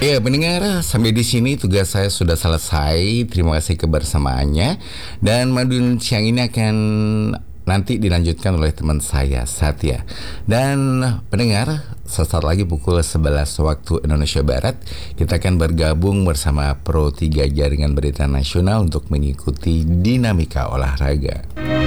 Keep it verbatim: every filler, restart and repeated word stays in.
Ya, pendengar, sampai di sini tugas saya sudah selesai. Terima kasih kebersamaannya. Dan Madun siang ini akan nanti dilanjutkan oleh teman saya, Satya. Dan pendengar, sesaat lagi pukul sebelas waktu Indonesia Barat, kita akan bergabung bersama Pro tiga Jaringan Berita Nasional untuk mengikuti dinamika olahraga.